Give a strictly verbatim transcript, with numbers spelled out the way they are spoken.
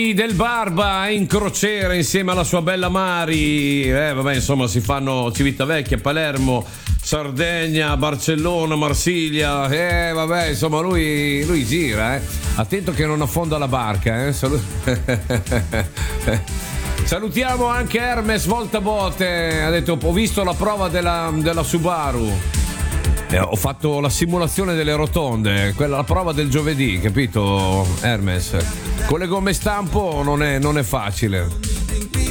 Del Barba in crociera insieme alla sua bella Mari. Eh, vabbè, insomma, si fanno Civitavecchia, Palermo, Sardegna, Barcellona, Marsiglia. Eh, vabbè, insomma, lui, lui gira, eh. Attento che non affonda la barca, eh. Salut- Salutiamo anche Hermes Voltabote. Ha detto: ho visto la prova della, della Subaru. Eh, ho fatto la simulazione delle rotonde, quella la prova del giovedì, capito, Hermes? Con le gomme stampo non è, non è facile.